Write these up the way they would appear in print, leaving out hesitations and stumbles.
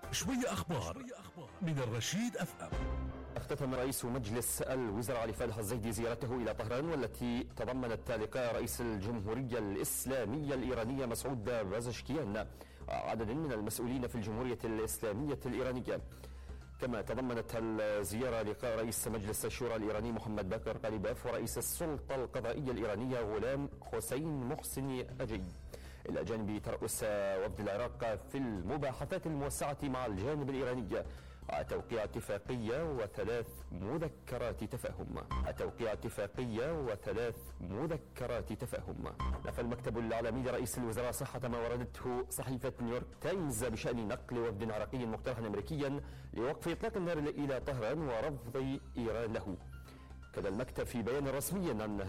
شوية أخبار من الرشيد FM. اختتم رئيس مجلس الوزراء علي فالح الزيدي زيارته إلى طهران، والتي تضمنت لقاء رئيس الجمهورية الإسلامية الإيرانية مسعود بازشكيان وعدد من المسؤولين في الجمهورية الإسلامية الإيرانية. كما تضمنت الزيارة لقاء رئيس مجلس الشورى الإيراني محمد باقر قليباف ورئيس السلطة القضائية الإيرانية غلام حسين محسن أجي، إلى جانب ترأس وفد العراق في المباحثات الموسعة مع الجانب الإيراني وتوقيع اتفاقية وثلاث مذكرات تفاهم. نفى المكتب الإعلامي لرئيس الوزراء صحة ما وردته صحيفة نيويورك تايمز بشأن نقل وفد عراقي مقترحا أمريكيا لوقف إطلاق النار إلى طهران ورفض إيران له. كذا المكتب في بيان رسمي أن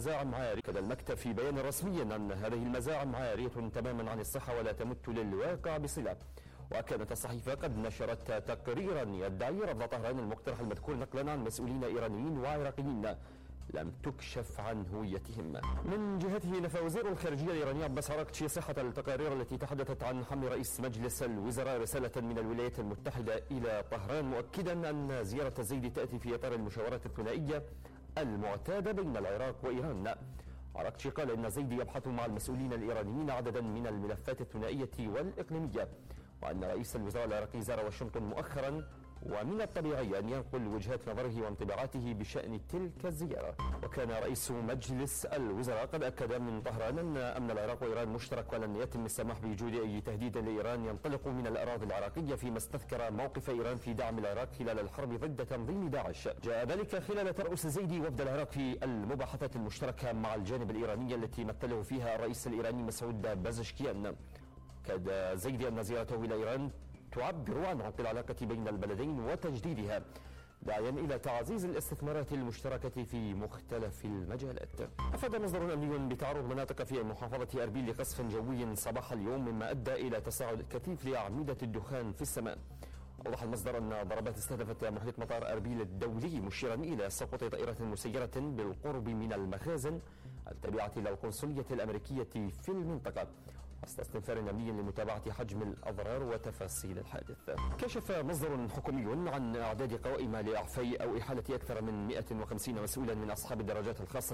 هذه المزاعم عارية تماما عن الصحة ولا تمت للواقع بصلة. وكانت الصحيفة قد نشرت تقريرا يدعي رفض طهران المقترح المذكور نقلا عن مسؤولين إيرانيين وعراقيين لم تكشف عن هويتهم. من جهته نفى وزير الخارجية الإيراني عباس عراقتشي صحة التقارير التي تحدثت عن حمل رئيس مجلس الوزراء رسالة من الولايات المتحدة إلى طهران، مؤكدا أن زيارة الزيدي تأتي في إطار المشاورات الثنائية المعتادة بين العراق وإيران. عراقتشي قال إن الزيدي يبحث مع المسؤولين الإيرانيين عددا من الملفات الثنائية والإقليمية، وأن رئيس الوزراء العراقي زار واشنطن مؤخرا ومن الطبيعي أن ينقل وجهات نظره وانطباعاته بشأن تلك الزيارة. وكان رئيس مجلس الوزراء قد أكد من طهران أن أمن العراق وإيران مشترك ولن يتم السماح بوجود أي تهديد لإيران ينطلق من الأراضي العراقية، فيما استذكر موقف إيران في دعم العراق خلال الحرب ضد تنظيم داعش. جاء ذلك خلال ترأس الزيدي وفد العراق في المباحثات المشتركة مع الجانب الإيراني التي مثله فيها الرئيس الإيراني مسعود بازشكيان. كاد الزيدي أن زيارته إلى إيران تعبر عن عمق العلاقة بين البلدين وتجديدها، داعيا إلى تعزيز الاستثمارات المشتركة في مختلف المجالات. أفاد مصدر أمني بتعرض مناطق في محافظة أربيل لقصف جوي صباح اليوم، مما أدى إلى تصاعد كثيف لأعمدة الدخان في السماء. أوضح المصدر أن ضربات استهدفت محيط مطار أربيل الدولي، مشيرا إلى سقوط طائرة مسيرة بالقرب من المخازن التابعة للقنصلية الأمريكية في المنطقة، وسط استنفار أمني لمتابعة حجم الأضرار وتفاصيل الحادث. كشف مصدر حكومي عن إعداد قوائم لإعفاء أو إحالة أكثر من 150 مسؤولا من أصحاب الدرجات الخاصة